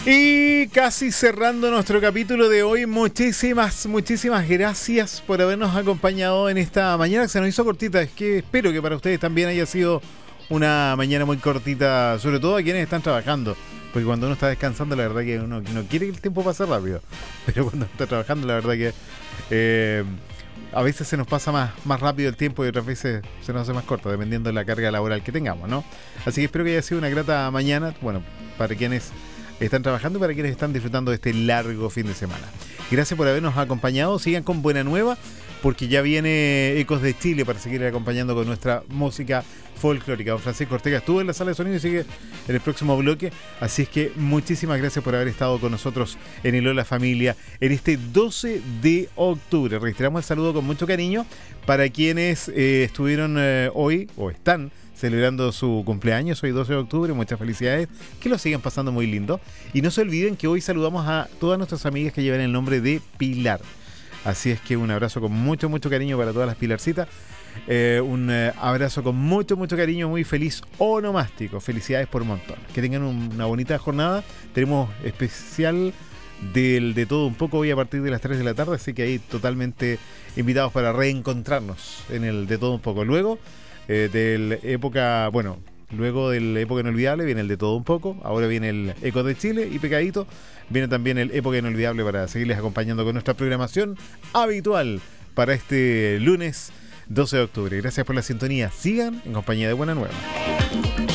Y casi cerrando nuestro capítulo de hoy, muchísimas gracias por habernos acompañado en esta mañana que se nos hizo cortita. Es que espero que para ustedes también haya sido una mañana muy cortita, sobre todo a quienes están trabajando. Porque cuando uno está descansando, la verdad que uno no quiere que el tiempo pase rápido. Pero cuando está trabajando, la verdad que a veces se nos pasa más rápido el tiempo y otras veces se nos hace más corto, dependiendo de la carga laboral que tengamos, ¿no? Así que espero que haya sido una grata mañana, bueno, para quienes están trabajando y para quienes están disfrutando de este largo fin de semana. Gracias por habernos acompañado. Sigan con buena nueva, porque ya viene Ecos de Chile para seguir acompañando con nuestra música folclórica. Don Francisco Ortega estuvo en la sala de sonido y sigue en el próximo bloque. Así es que muchísimas gracias por haber estado con nosotros en el Hola Familia en este 12 de octubre. Registramos el saludo con mucho cariño para quienes estuvieron hoy o están celebrando su cumpleaños, hoy 12 de octubre, muchas felicidades, que lo sigan pasando muy lindo. Y no se olviden que hoy saludamos a todas nuestras amigas que llevan el nombre de Pilar. Así es que un abrazo con mucho cariño para todas las Pilarcitas. Un abrazo con mucho cariño, muy feliz onomástico. Felicidades por un montón. Que tengan una bonita jornada. Tenemos especial de todo un poco hoy a partir de las 3 de la tarde, así que ahí totalmente invitados para reencontrarnos en el de todo un poco. Luego del época inolvidable viene el de todo un poco, ahora viene el Eco de Chile y pegadito viene también el época inolvidable para seguirles acompañando con nuestra programación habitual para este lunes 12 de octubre. Gracias por la sintonía, sigan en compañía de Buena Nueva.